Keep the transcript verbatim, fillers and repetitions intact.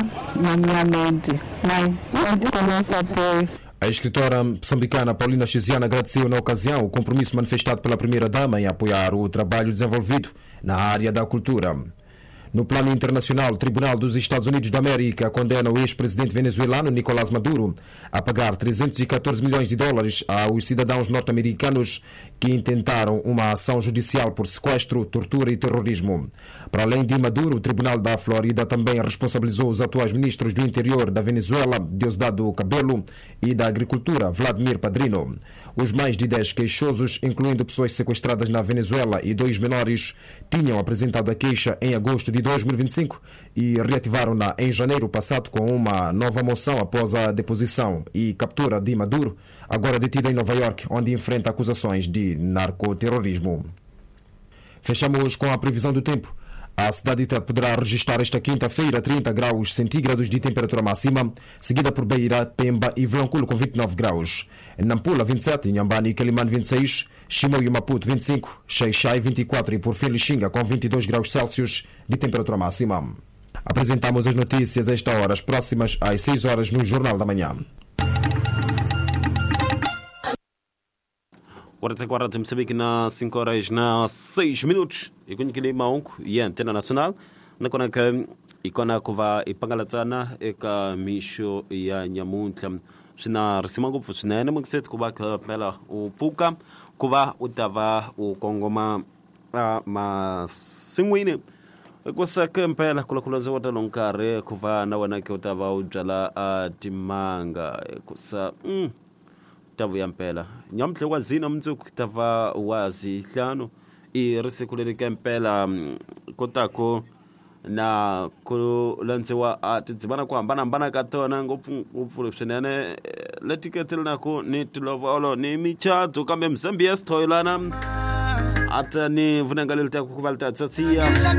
Angola na minha mente. Mãe, onde começa apoio? A escritora moçambicana Paulina Chiziana agradeceu na ocasião o compromisso manifestado pela primeira-dama em apoiar o trabalho desenvolvido na área da cultura. No plano internacional, o Tribunal dos Estados Unidos da América condena o ex-presidente venezuelano Nicolás Maduro a pagar trezentos e catorze milhões de dólares aos cidadãos norte-americanos que intentaram uma ação judicial por sequestro, tortura e terrorismo. Para além de Maduro, o Tribunal da Flórida também responsabilizou os atuais ministros do Interior da Venezuela, Diosdado Cabello, e da Agricultura, Vladimir Padrino. Os mais de dez queixosos, incluindo pessoas sequestradas na Venezuela e dois menores, tinham apresentado a queixa em agosto de dois mil e vinte e cinco e reativaram-na em janeiro passado com uma nova moção após a deposição e captura de Maduro, agora detido em Nova York, onde enfrenta acusações de narcoterrorismo. Fechamos com a previsão do tempo. A cidade de Tete poderá registrar esta quinta-feira trinta graus centígrados de temperatura máxima, seguida por Beira, Pemba e Vilanculo com vinte e nove graus. Em Nampula, vinte e sete, Inhambane e Quelimane, vinte e seis, Chimoio e Maputo, vinte e cinco, Xai-Xai, vinte e quatro e por fim Lixinga com vinte e dois graus Celsius de temperatura máxima. Apresentamos as notícias a esta hora, as próximas às seis horas no Jornal da Manhã. Agora agora temos saber que na cinco horas na seis minutos e quando que nem maunco e a antena nacional na kona ka e kona kuva e pangalatana e ka misho e a nyamunta sina resimango fusunene mukset kuba ka pela o puka kuva utava o kongoma a ma singwine kosa kempela kula kula zawata lonkare kuva na wanake utava ujala a timanga kosa mm. Tavu ya mpela nyamhle wazina mtsuku tava wazi hlano i risikulele kempela kotako na kulantsiwa atidzibana ku hambana hambana ka tona ngopfu ngopfu swinene letiketile nako ni tilovolo ni michadzo kambe mzambia stoilana ata ni vunengaleli ta ku kuvalita tsatsiya